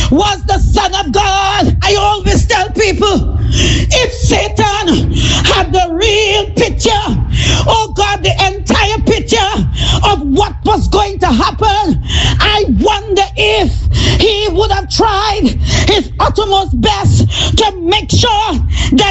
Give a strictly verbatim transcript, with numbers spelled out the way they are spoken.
was the Son of God. I always tell people, if Satan had the real picture, oh God, the entire picture of what was going to happen, I wonder if he would have tried his uttermost best to make sure that